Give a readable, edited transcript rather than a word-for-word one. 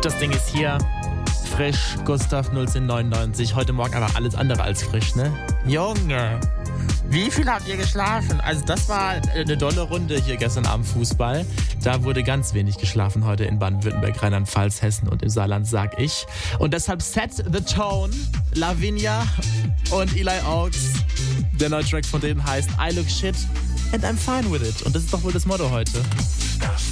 Das Ding ist hier. Frisch, Gustav 01099. Heute Morgen aber alles andere als frisch, ne? Junge, wie viel habt ihr geschlafen? Also das war eine dolle Runde hier gestern Abend Fußball. Da wurde ganz wenig geschlafen heute in Baden-Württemberg, Rheinland-Pfalz, Hessen und im Saarland, sag ich. Und deshalb Set the Tone, Lavinia und Eli Oaks. Der neue Track von denen heißt I Look Shit and I'm Fine With It. Und das ist doch wohl das Motto heute. Das